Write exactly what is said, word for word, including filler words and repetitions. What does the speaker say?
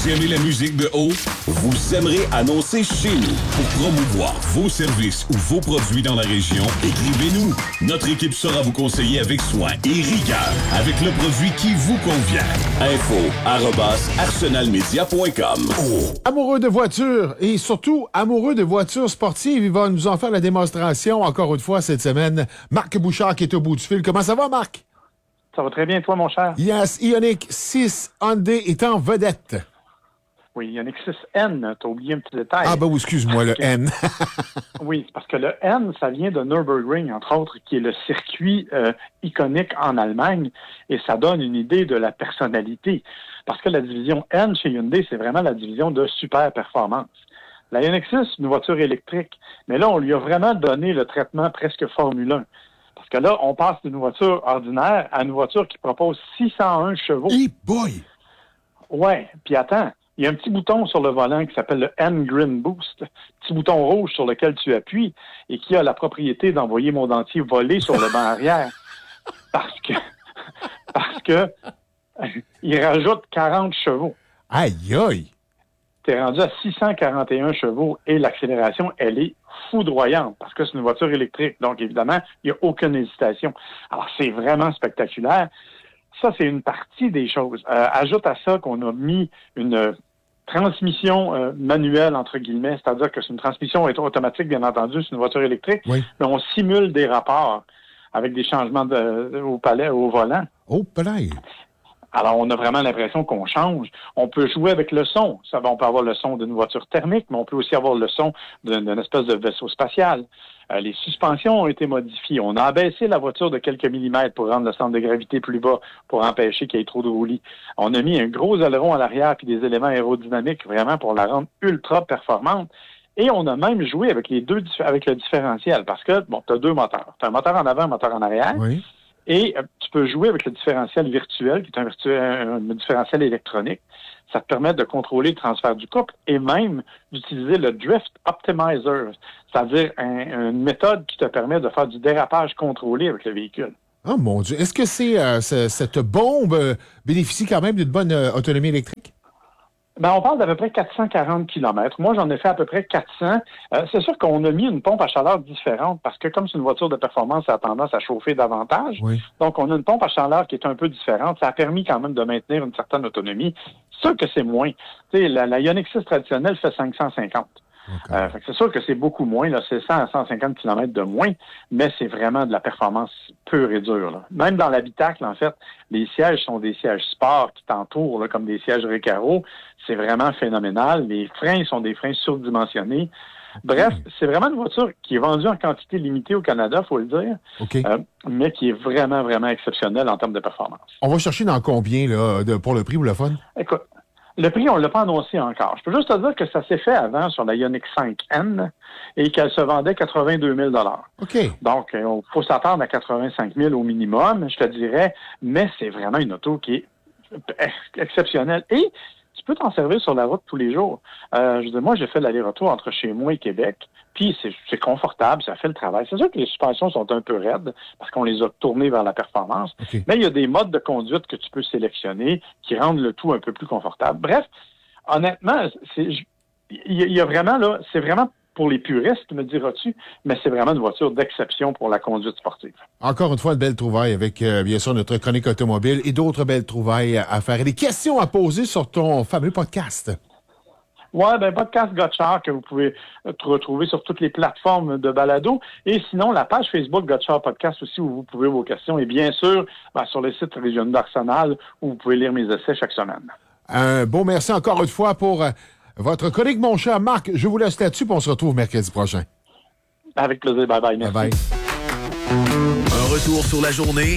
Vous aimez la musique de haut? Vous aimerez annoncer chez nous. Pour promouvoir vos services ou vos produits dans la région, écrivez-nous. Notre équipe saura vous conseiller avec soin et rigueur avec le produit qui vous convient. Info arobase arsenalmedia point com. Oh. Amoureux de voitures et surtout amoureux de voitures sportives, il va nous en faire la démonstration encore une fois cette semaine. Marc Bouchard qui est au bout du fil. Comment ça va, Marc? Ça va très bien, toi, mon cher? Yes, Ioniq six Hyundai est en vedette. Oui, Ioniq six N, t'as oublié un petit détail. Ah ben oui, excuse-moi, le N. Oui, parce que le N, ça vient de Nürburgring, entre autres, qui est le circuit euh, iconique en Allemagne, et ça donne une idée de la personnalité. Parce que la division N chez Hyundai, c'est vraiment la division de super performance. La Ioniq six, une voiture électrique, mais là, on lui a vraiment donné le traitement presque Formule un. Parce que là, on passe d'une voiture ordinaire à une voiture qui propose six cent un chevaux. Hey boy! Ouais, puis attends, il y a un petit bouton sur le volant qui s'appelle le N-Green Boost, petit bouton rouge sur lequel tu appuies et qui a la propriété d'envoyer mon dentier voler sur le banc arrière. Parce que, parce que, il rajoute quarante chevaux. Aïe aïe! T'es rendu à six cent quarante et un chevaux et l'accélération, elle est foudroyante parce que c'est une voiture électrique. Donc, évidemment, il n'y a aucune hésitation. Alors, c'est vraiment spectaculaire. Ça, c'est une partie des choses. Euh, ajoute à ça qu'on a mis une transmission euh, manuelle, entre guillemets, c'est-à-dire que c'est une transmission automatique, bien entendu, c'est une voiture électrique, oui. Mais on simule des rapports avec des changements de, au palais, au volant. Oh, palais! Alors, on a vraiment l'impression qu'on change. On peut jouer avec le son. Ça va, on peut avoir le son d'une voiture thermique, mais on peut aussi avoir le son d'une, d'une espèce de vaisseau spatial. Euh, les suspensions ont été modifiées. On a abaissé la voiture de quelques millimètres pour rendre le centre de gravité plus bas, pour empêcher qu'il y ait trop de roulis. On a mis un gros aileron à l'arrière puis des éléments aérodynamiques vraiment pour la rendre ultra performante. Et on a même joué avec les deux, avec le différentiel parce que, bon, tu as deux moteurs. Tu as un moteur en avant, un moteur en arrière. Oui. Et euh, tu peux jouer avec le différentiel virtuel, qui est un, virtuel, un, un différentiel électronique. Ça te permet de contrôler le transfert du couple et même d'utiliser le Drift Optimizer, c'est-à-dire un, une méthode qui te permet de faire du dérapage contrôlé avec le véhicule. Oh mon Dieu! Est-ce que c'est euh, ce, cette bombe euh, bénéficie quand même d'une bonne euh, autonomie électrique? Ben, on parle d'à peu près quatre cent quarante kilomètres. Moi, j'en ai fait à peu près quatre cents. Euh, c'est sûr qu'on a mis une pompe à chaleur différente parce que comme c'est une voiture de performance, ça a tendance à chauffer davantage. Oui. Donc, on a une pompe à chaleur qui est un peu différente. Ça a permis quand même de maintenir une certaine autonomie. C'est sûr que c'est moins. Tu sais, la, la Ioniq six traditionnelle fait cinq cent cinquante. Okay. Euh, fait que c'est sûr que c'est beaucoup moins, là, c'est cent à cent cinquante kilomètres de moins, mais c'est vraiment de la performance pure et dure. Là. Même dans l'habitacle, en fait, les sièges sont des sièges sport qui t'entourent, là, comme des sièges Recaro. C'est vraiment phénoménal. Les freins sont des freins surdimensionnés. Bref, okay. C'est vraiment une voiture qui est vendue en quantité limitée au Canada, faut le dire, okay. euh, mais qui est vraiment, vraiment exceptionnelle en termes de performance. On va chercher dans combien là, de, pour le prix ou le fun? Écoute, le prix, on ne l'a pas annoncé encore. Je peux juste te dire que ça s'est fait avant sur la Ioniq cinq N et qu'elle se vendait quatre-vingt-deux mille dollars. OK. Donc, il faut s'attendre à quatre-vingt-cinq mille au minimum, je te dirais, mais c'est vraiment une auto qui est exceptionnelle. Et tu peux t'en servir sur la route tous les jours. Euh, je veux dire, moi, j'ai fait l'aller-retour entre chez moi et Québec, puis c'est, c'est confortable, ça fait le travail. C'est sûr que les suspensions sont un peu raides parce qu'on les a tournées vers la performance, okay. Mais il y a des modes de conduite que tu peux sélectionner qui rendent le tout un peu plus confortable. Bref, honnêtement, c'est, il y a vraiment là, c'est vraiment pour les puristes, me diras-tu, mais c'est vraiment une voiture d'exception pour la conduite sportive. Encore une fois, une belle trouvaille avec, euh, bien sûr, notre chronique automobile et d'autres belles trouvailles à faire. Et des questions à poser sur ton fameux podcast. Ouais, ben podcast Gotchard que vous pouvez retrouver sur toutes les plateformes de balado. Et sinon, la page Facebook Gotchard Podcast aussi où vous pouvez vos questions. Et bien sûr, ben, sur le site Région d'Arsenal où vous pouvez lire mes essais chaque semaine. Un beau merci encore une fois pour euh, votre chronique, mon cher Marc. Je vous laisse là-dessus, puis on se retrouve mercredi prochain. Avec plaisir. Bye bye. Merci. Bye bye. Un retour sur la journée